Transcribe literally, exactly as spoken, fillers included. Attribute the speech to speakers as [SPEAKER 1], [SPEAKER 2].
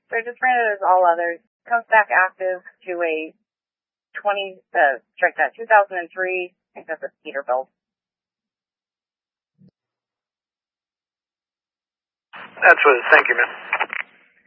[SPEAKER 1] So I just ran it as all others. Comes back active to a twenty, uh, strike that, two thousand three. I think that's a Peterbilt.
[SPEAKER 2] That's what it is. Thank you, man.